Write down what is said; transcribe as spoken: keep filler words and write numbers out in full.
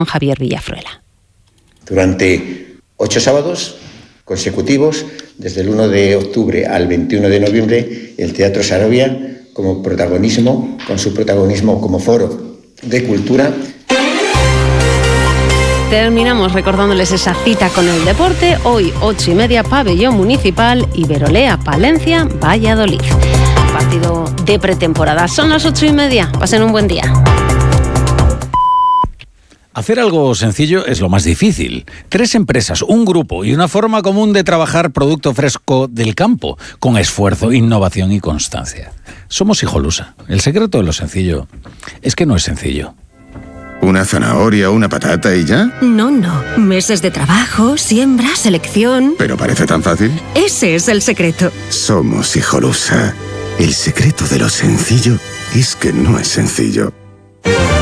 Javier Villafruela. Durante ocho sábados consecutivos, desde el uno de octubre al veintiuno de noviembre, el Teatro Saravia, como protagonismo, con su protagonismo como foro de cultura. Terminamos recordándoles esa cita con el deporte. Hoy, ocho y media, Pabellón Municipal, Iberolea, Palencia, Valladolid. Partido de pretemporada. Son las ocho y media. Pasen un buen día. Hacer algo sencillo es lo más difícil. Tres empresas, un grupo y una forma común de trabajar producto fresco del campo, con esfuerzo, innovación y constancia. Somos Hijolusa. El secreto de lo sencillo es que no es sencillo. ¿Una zanahoria o una patata y ya? No, no. Meses de trabajo, siembra, selección... ¿Pero parece tan fácil? Ese es el secreto. Somos Hijolusa. El secreto de lo sencillo es que no es sencillo.